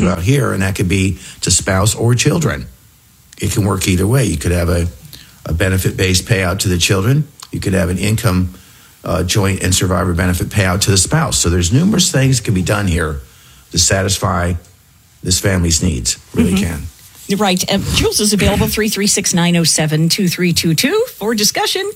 about here, and that could be to spouse or children. It can work either way. You could have a benefit-based payout to the children. You could have an income joint and survivor benefit payout to the spouse. So there's numerous things that can be done here to satisfy this family's needs. Really can. Right. Jules is available 336-907-2322 for discussion.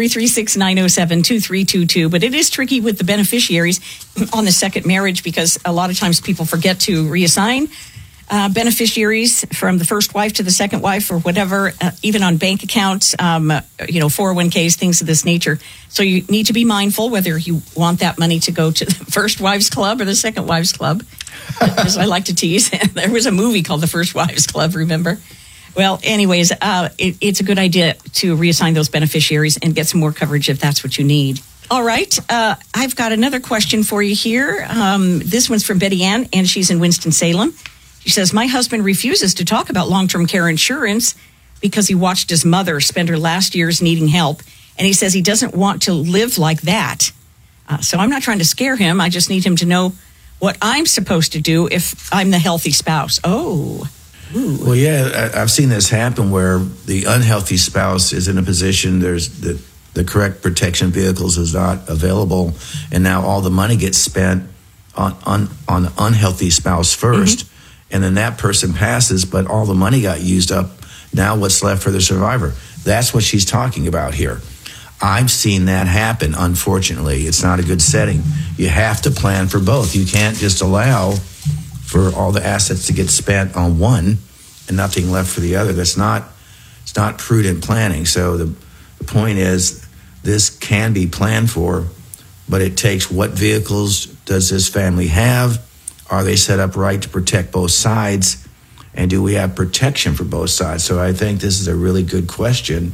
336-907-2322. But it is tricky with the beneficiaries on the second marriage because a lot of times people forget to reassign beneficiaries from the first wife to the second wife or whatever, even on bank accounts, 401ks, things of this nature. So you need to be mindful whether you want that money to go to the first wives club or the second wives club. As I like to tease, there was a movie called The First Wives Club, remember? Well, anyways, it's a good idea to reassign those beneficiaries and get some more coverage if that's what you need. All right. I've got another question for you here. This one's from Betty Ann, and she's in Winston-Salem. She says, my husband refuses to talk about long-term care insurance because he watched his mother spend her last years needing help. And he says he doesn't want to live like that. So I'm not trying to scare him. I just need him to know what I'm supposed to do if I'm the healthy spouse. Oh. Ooh. Well, yeah, I've seen this happen where the unhealthy spouse is in a position, there's the correct protection vehicles is not available, and now all the money gets spent on the unhealthy spouse first. And then that person passes, but all the money got used up. Now what's left for the survivor? That's what she's talking about here. I've seen that happen, unfortunately. It's not a good setting. You have to plan for both. You can't just allow for all the assets to get spent on one and nothing left for the other. It's not prudent planning. So the point is this can be planned for, but it takes what vehicles does this family have? Are they set up right to protect both sides? And do we have protection for both sides? So I think this is a really good question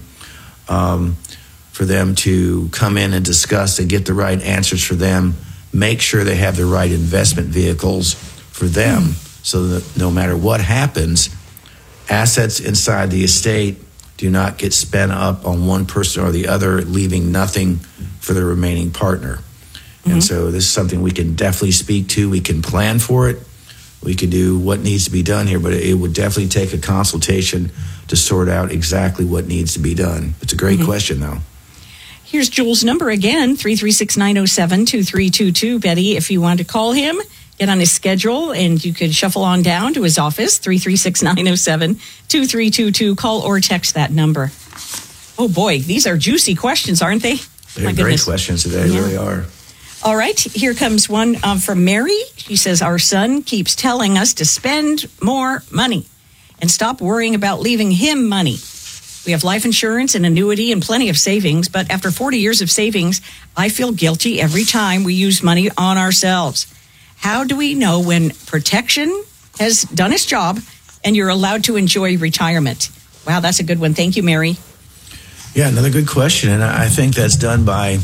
for them to come in and discuss and get the right answers for them. Make sure they have the right investment vehicles for them so that no matter what happens, assets inside the estate do not get spent up on one person or the other, leaving nothing for the remaining partner. And so this is something we can definitely speak to. We can plan for it. We can do what needs to be done here, but it would definitely take a consultation to sort out exactly what needs to be done. It's a great question, though. Here's Jules' number again, 336-907-2322. Betty, if you want to call him, get on his schedule, and you could shuffle on down to his office, 336-907-2322. Call or text that number. Oh, boy, these are juicy questions, aren't they? They're great questions today. They really are. All right, here comes one from Mary. She says, our son keeps telling us to spend more money and stop worrying about leaving him money. We have life insurance and annuity and plenty of savings, but after 40 years of savings, I feel guilty every time we use money on ourselves. How do we know when protection has done its job and you're allowed to enjoy retirement? Wow, that's a good one. Thank you, Mary. Yeah, another good question, and I think that's done by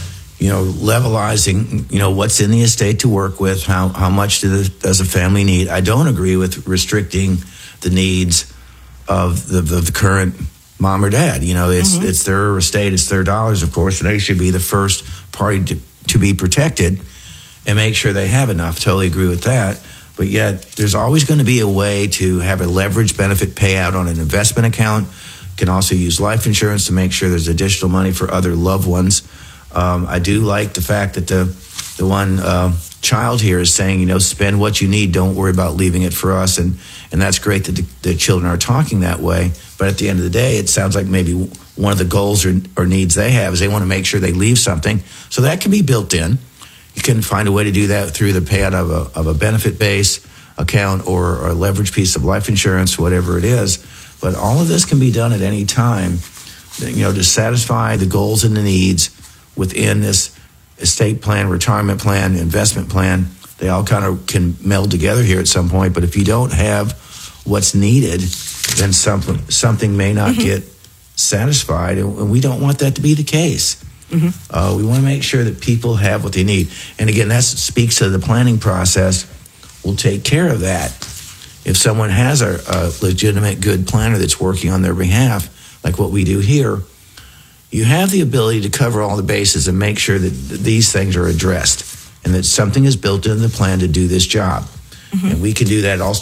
levelizing, what's in the estate to work with, how much does a family need. I don't agree with restricting the needs of the current mom or dad. It's their estate, it's their dollars, of course, and they should be the first party to be protected and make sure they have enough. Totally agree with that. But yet, there's always going to be a way to have a leveraged benefit payout on an investment account. Can also use life insurance to make sure there's additional money for other loved ones. I do like the fact that the one child here is saying, spend what you need. Don't worry about leaving it for us. And that's great that the children are talking that way. But at the end of the day, it sounds like maybe one of the goals or needs they have is they want to make sure they leave something. So that can be built in. You can find a way to do that through the payout of a benefit-based account or a leveraged piece of life insurance, whatever it is. But all of this can be done at any time, to satisfy the goals and the needs within this estate plan, retirement plan, investment plan. They all kind of can meld together here at some point. But if you don't have what's needed, then something may not get satisfied. And we don't want that to be the case. We want to make sure that people have what they need. And again, that speaks to the planning process. We'll take care of that. If someone has a legitimate good planner that's working on their behalf, like what we do here, you have the ability to cover all the bases and make sure that these things are addressed and that something is built into the plan to do this job. And we can do that all